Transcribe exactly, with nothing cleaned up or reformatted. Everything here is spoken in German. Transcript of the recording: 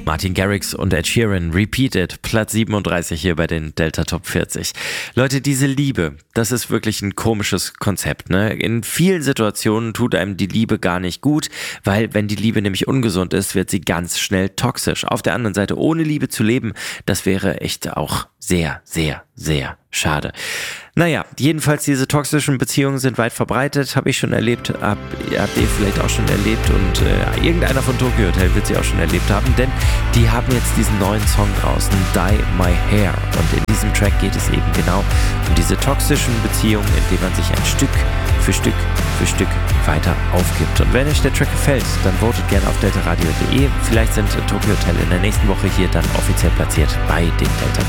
Martin Garrix und Ed Sheeran, Repeat It, Platz siebenunddreißig hier bei den Delta Top vierzig. Leute, diese Liebe, das ist wirklich ein komisches Konzept, ne? In vielen Situationen tut einem die Liebe gar nicht gut, weil wenn die Liebe nämlich ungesund ist, wird sie ganz schnell toxisch. Auf der anderen Seite, ohne Liebe zu leben, das wäre echt auch sehr, sehr, sehr schade. Naja, jedenfalls diese toxischen Beziehungen sind weit verbreitet, habe ich schon erlebt, hab, habt ihr vielleicht auch schon erlebt und äh, irgendeiner von Tokyo Hotel wird sie auch schon erlebt haben, denn die haben jetzt diesen neuen Song draußen, Dye My Hair, und in diesem Track geht es eben genau um diese toxischen Beziehungen, in denen man sich ein Stück für Stück für Stück weiter aufgibt. Und wenn euch der Track gefällt, dann votet gerne auf deltaradio punkt de. Vielleicht sind Tokyo Hotel in der nächsten Woche hier dann offiziell platziert bei den Delta